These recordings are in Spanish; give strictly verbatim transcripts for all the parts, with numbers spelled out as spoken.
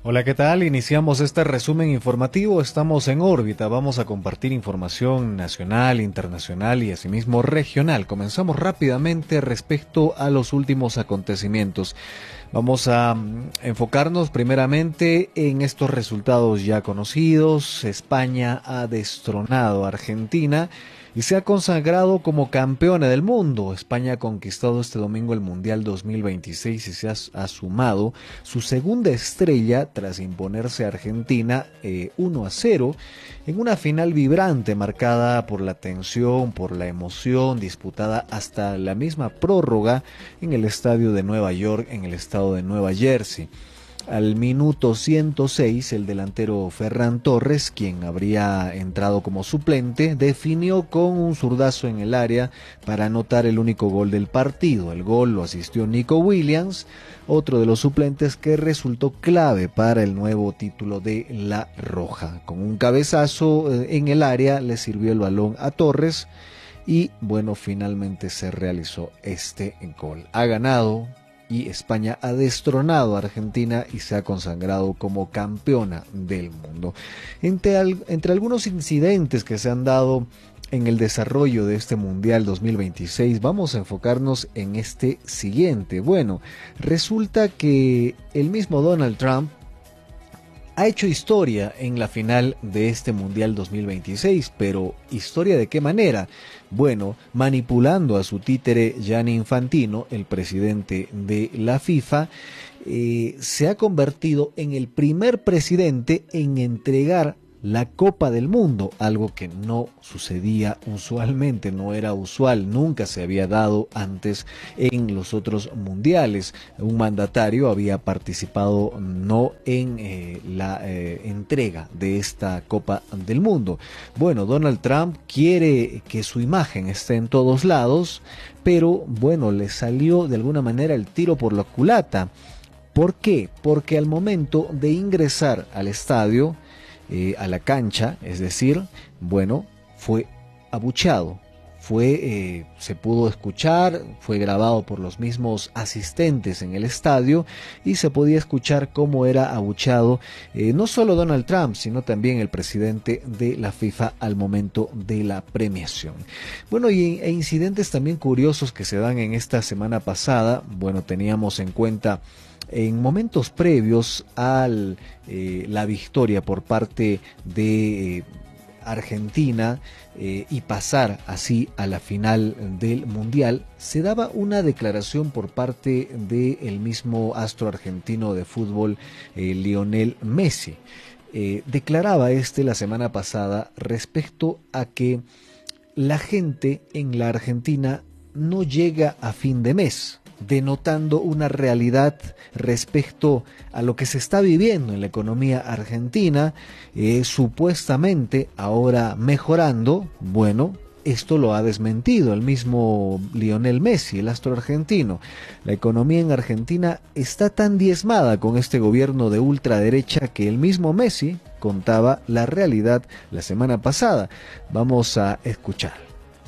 Hola, ¿qué tal? Iniciamos este resumen informativo. Estamos en órbita. Vamos a compartir información nacional, internacional y asimismo regional. Comenzamos rápidamente respecto a los últimos acontecimientos. Vamos a enfocarnos primeramente en estos resultados ya conocidos. España ha destronado a Argentina y se ha consagrado como campeona del mundo. España ha conquistado este domingo el Mundial dos mil veintiséis y se ha, ha sumado su segunda estrella tras imponerse a Argentina eh, uno a cero en una final vibrante marcada por la tensión, por la emoción, disputada hasta la misma prórroga en el estadio de Nueva York, en el estado de Nueva Jersey. Al minuto ciento seis, el delantero Ferran Torres, quien habría entrado como suplente, definió con un zurdazo en el área para anotar el único gol del partido. El gol lo asistió Nico Williams, otro de los suplentes que resultó clave para el nuevo título de La Roja. Con un cabezazo en el área le sirvió el balón a Torres y bueno, finalmente se realizó este gol. Ha ganado y España ha destronado a Argentina y se ha consagrado como campeona del mundo. Entre, al, entre algunos incidentes que se han dado en el desarrollo de este Mundial dos mil veintiséis, vamos a enfocarnos en este siguiente. Bueno, resulta que el mismo Donald Trump ha hecho historia en la final de este Mundial dos mil veintiséis, pero ¿historia de qué manera? Bueno, manipulando a su títere Gianni Infantino, el presidente de la FIFA, eh, se ha convertido en el primer presidente en entregar la Copa del Mundo, algo que no sucedía usualmente, no era usual, nunca se había dado antes en los otros mundiales. Un mandatario había participado no en eh, la eh, entrega de esta Copa del Mundo. Bueno, Donald Trump quiere que su imagen esté en todos lados, pero bueno, le salió de alguna manera el tiro por la culata. ¿Por qué? Porque al momento de ingresar al estadio, Eh, a la cancha, es decir, bueno, fue abucheado, fue, eh, se pudo escuchar, fue grabado por los mismos asistentes en el estadio y se podía escuchar cómo era abucheado eh, no solo Donald Trump, sino también el presidente de la FIFA al momento de la premiación. Bueno, y e incidentes también curiosos que se dan en esta semana pasada. Bueno, teníamos en cuenta en momentos previos a eh, la victoria por parte de eh, Argentina eh, y pasar así a la final del Mundial, se daba una declaración por parte del mismo astro argentino de fútbol, eh, Lionel Messi. Eh, declaraba este la semana pasada respecto a que la gente en la Argentina no llega a fin de mes, denotando una realidad respecto a lo que se está viviendo en la economía argentina, eh, supuestamente ahora mejorando. Bueno, esto lo ha desmentido el mismo Lionel Messi, el astro argentino. La economía en Argentina está tan diezmada con este gobierno de ultraderecha que el mismo Messi contaba la realidad la semana pasada. Vamos a escuchar.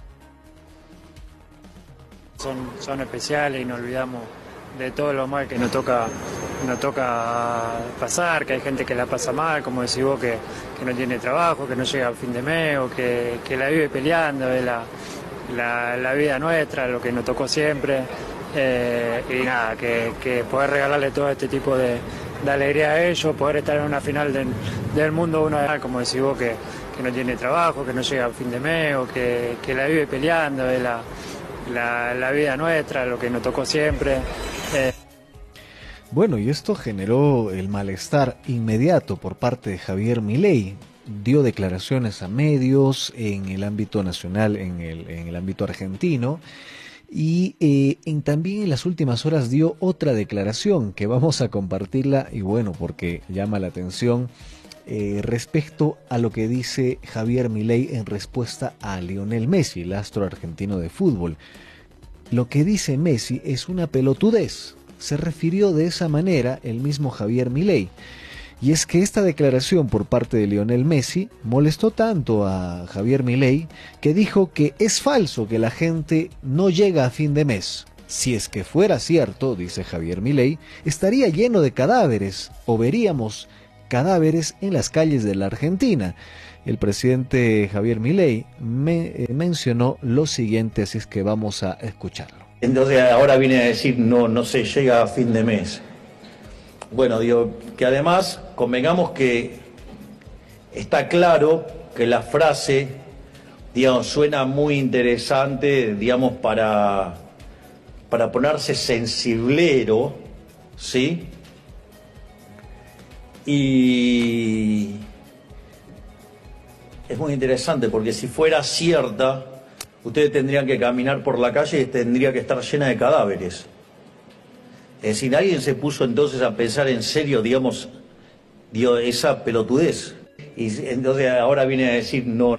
Son, son especiales y no olvidamos de todo lo mal que nos toca, nos toca pasar, que hay gente que la pasa mal, como decís vos, que, que no tiene trabajo, que no llega a fin de mes o que, que la vive peleando, es la, la, la vida nuestra, lo que nos tocó siempre. Eh, y nada, que, que poder regalarle todo este tipo de, de alegría a ellos, poder estar en una final de, del mundo una vez, como decís vos, que, que no tiene trabajo, que no llega a fin de mes o que, que la vive peleando, es la La, la vida nuestra, lo que nos tocó siempre. Eh. Bueno, y esto generó el malestar inmediato por parte de Javier Milei. Dio declaraciones a medios en el ámbito nacional, en el, en el ámbito argentino, y eh, en, también en las últimas horas dio otra declaración que vamos a compartirla, y bueno, porque llama la atención. Eh, respecto a lo que dice Javier Milei en respuesta a Lionel Messi, el astro argentino de fútbol. Lo que dice Messi es una pelotudez. Se refirió de esa manera el mismo Javier Milei. Y es que esta declaración por parte de Lionel Messi molestó tanto a Javier Milei que dijo que es falso que la gente no llega a fin de mes. Si es que fuera cierto, dice Javier Milei, estaría lleno de cadáveres, o veríamos cadáveres en las calles de la Argentina. El presidente Javier Milei me, eh, mencionó lo siguiente, así es que vamos a escucharlo. Entonces ahora viene a decir, no, no se llega a fin de mes. Bueno, digo, que además convengamos que está claro que la frase, digamos, suena muy interesante, digamos, para, para ponerse sensiblero, ¿sí? Y es muy interesante porque si fuera cierta, ustedes tendrían que caminar por la calle y tendría que estar llena de cadáveres. Es decir, alguien se puso entonces a pensar en serio, digamos, dio esa pelotudez. Y entonces ahora viene a decir no.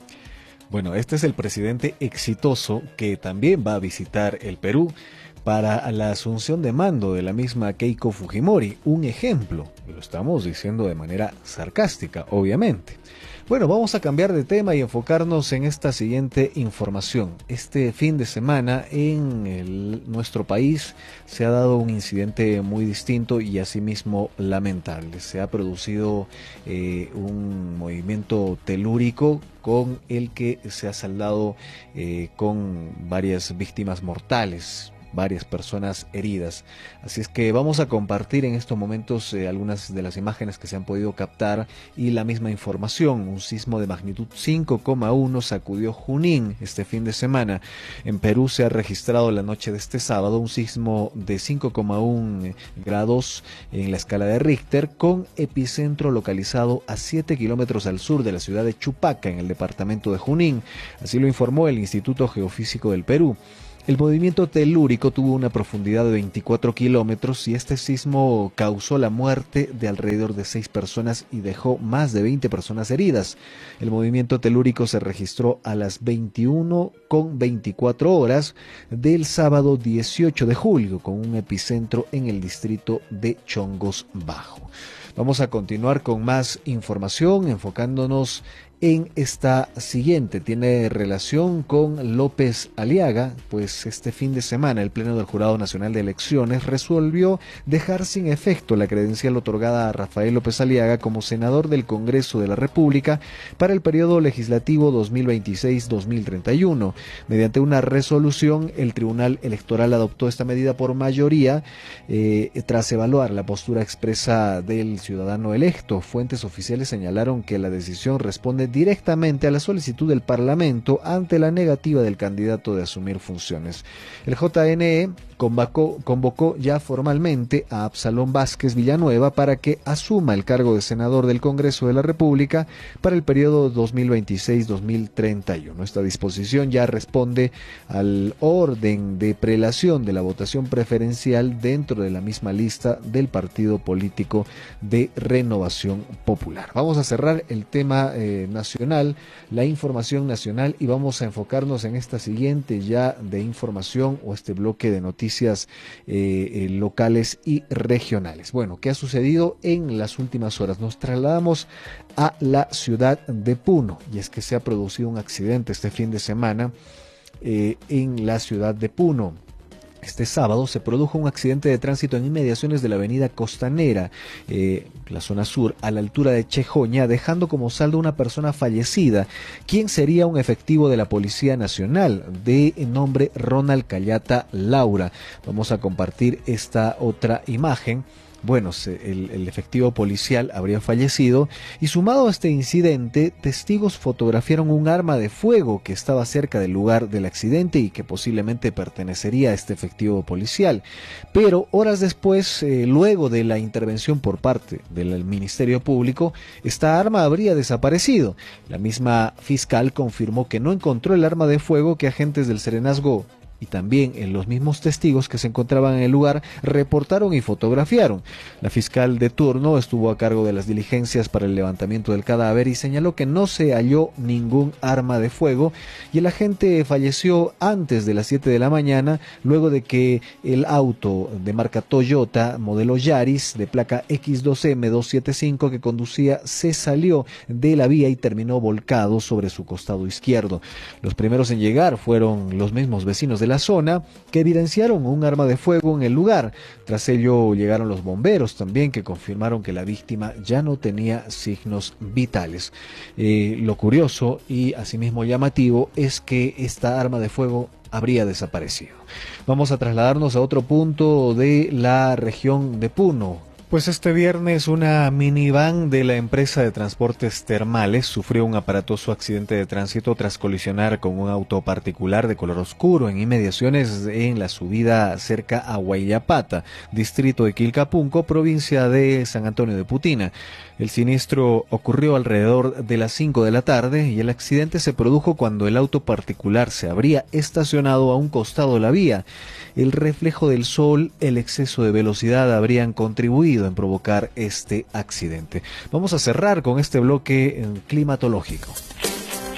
Bueno, este es el presidente exitoso que también va a visitar el Perú para la asunción de mando de la misma Keiko Fujimori. Un ejemplo, y lo estamos diciendo de manera sarcástica, obviamente. Bueno, vamos a cambiar de tema y enfocarnos en esta siguiente información. Este fin de semana en el, nuestro país se ha dado un incidente muy distinto y asimismo lamentable. Se ha producido eh, un movimiento telúrico con el que se ha saldado eh, con varias víctimas mortales, varias personas heridas. Así es que vamos a compartir en estos momentos eh, algunas de las imágenes que se han podido captar y la misma información. Un sismo de magnitud cinco coma uno sacudió Junín este fin de semana. En Perú se ha registrado la noche de este sábado un sismo de cinco coma uno grados en la escala de Richter, con epicentro localizado a siete kilómetros al sur de la ciudad de Chupaca, en el departamento de Junín. Así lo informó el Instituto Geofísico del Perú. El movimiento telúrico tuvo una profundidad de veinticuatro kilómetros y este sismo causó la muerte de alrededor de seis personas y dejó más de veinte personas heridas. El movimiento telúrico se registró a las veintiuna con veinticuatro horas del sábado dieciocho de julio, con un epicentro en el distrito de Chongos Bajo. Vamos a continuar con más información, enfocándonos en esta siguiente. Tiene relación con López Aliaga, pues este fin de semana el Pleno del Jurado Nacional de Elecciones resolvió dejar sin efecto la credencial otorgada a Rafael López Aliaga como senador del Congreso de la República para el periodo legislativo dos mil veintiséis a dos mil treinta y uno. Mediante una resolución, el Tribunal Electoral adoptó esta medida por mayoría eh, tras evaluar la postura expresa del ciudadano electo. Fuentes oficiales señalaron que la decisión responde directamente a la solicitud del Parlamento ante la negativa del candidato de asumir funciones. El J N E convocó, convocó ya formalmente a Absalón Vázquez Villanueva para que asuma el cargo de senador del Congreso de la República para el periodo dos mil veintiséis a dos mil treinta y uno. Esta disposición ya responde al orden de prelación de la votación preferencial dentro de la misma lista del partido político de Renovación Popular. Vamos a cerrar el tema eh, nacional, la información nacional, y vamos a enfocarnos en esta siguiente ya de información o este bloque de noticias eh, eh, locales y regionales. Bueno, ¿qué ha sucedido en las últimas horas? Nos trasladamos a la ciudad de Puno, y es que se ha producido un accidente este fin de semana eh, en la ciudad de Puno. Este sábado se produjo un accidente de tránsito en inmediaciones de la avenida Costanera, eh, la zona sur, a la altura de Chejoña, dejando como saldo una persona fallecida, quien sería un efectivo de la Policía Nacional, de nombre Ronald Callata Laura. Vamos a compartir esta otra imagen. Bueno, el, el efectivo policial habría fallecido y, sumado a este incidente, testigos fotografiaron un arma de fuego que estaba cerca del lugar del accidente y que posiblemente pertenecería a este efectivo policial. Pero horas después, eh, luego de la intervención por parte del Ministerio Público, esta arma habría desaparecido. La misma fiscal confirmó que no encontró el arma de fuego que agentes del Serenazgo y también en los mismos testigos que se encontraban en el lugar reportaron y fotografiaron. La fiscal de turno estuvo a cargo de las diligencias para el levantamiento del cadáver y señaló que no se halló ningún arma de fuego y el agente falleció antes de las siete de la mañana, luego de que el auto de marca Toyota modelo Yaris de placa equis dos eme doscientos setenta y cinco que conducía se salió de la vía y terminó volcado sobre su costado izquierdo. Los primeros en llegar fueron los mismos vecinos de la zona que evidenciaron un arma de fuego en el lugar. Tras ello llegaron los bomberos también, que confirmaron que la víctima ya no tenía signos vitales. Eh, lo curioso y asimismo llamativo es que esta arma de fuego habría desaparecido. Vamos a trasladarnos a otro punto de la región de Puno. Pues este viernes una minivan de la empresa de transportes Termales sufrió un aparatoso accidente de tránsito tras colisionar con un auto particular de color oscuro en inmediaciones en la subida cerca a Huayllapata, distrito de Quilcapunco, provincia de San Antonio de Putina. El siniestro ocurrió alrededor de las cinco de la tarde y el accidente se produjo cuando el auto particular se habría estacionado a un costado de la vía. El reflejo del sol, el exceso de velocidad habrían contribuido en provocar este accidente. Vamos a cerrar con este bloque climatológico.